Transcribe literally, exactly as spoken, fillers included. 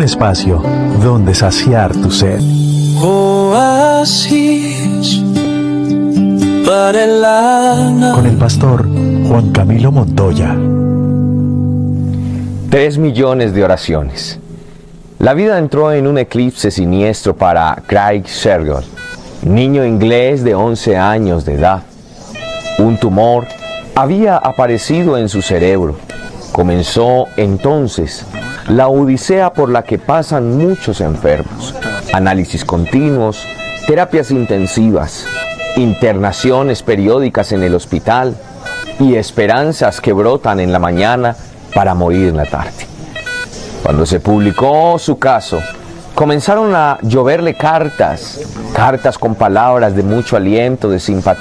espacio donde saciar tu sed. Oasis para el alma. Con el pastor Juan Camilo Montoya. Tres millones de oraciones. La vida entró en un eclipse siniestro para Craig Shergold, niño inglés de once años de edad. Un tumor había aparecido en su cerebro. Comenzó entonces la odisea por la que pasan muchos enfermos. Análisis continuos, terapias intensivas, internaciones periódicas en el hospital y esperanzas que brotan en la mañana para morir en la tarde. Cuando se publicó su caso, comenzaron a lloverle cartas, cartas con palabras de mucho aliento, de simpatía,